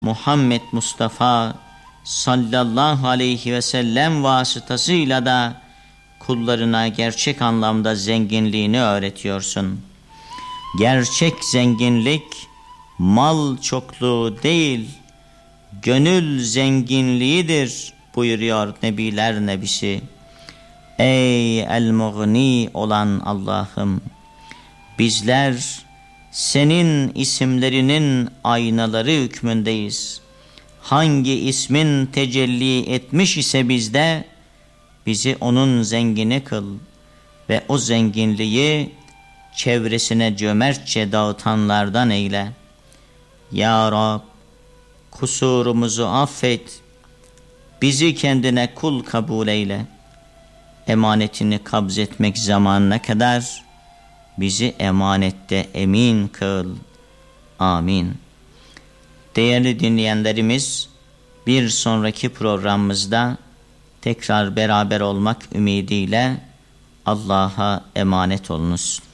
Muhammed Mustafa sallallahu aleyhi ve sellem vasıtasıyla da kullarına gerçek anlamda zenginliğini öğretiyorsun. Gerçek zenginlik mal çokluğu değil, gönül zenginliğidir buyuruyor Nebiler Nebisi. Ey el-Mughni olan Allah'ım, bizler senin isimlerinin aynaları hükmündeyiz. Hangi ismin tecelli etmiş ise bizde, bizi onun zengini kıl ve o zenginliği çevresine cömertçe dağıtanlardan eyle. Ya Rab, kusurumuzu affet, bizi kendine kul kabul eyle. Emanetini kabzetmek zamanına kadar bizi emanette emin kıl. Amin. Değerli dinleyenlerimiz, bir sonraki programımızda tekrar beraber olmak ümidiyle Allah'a emanet olunuz.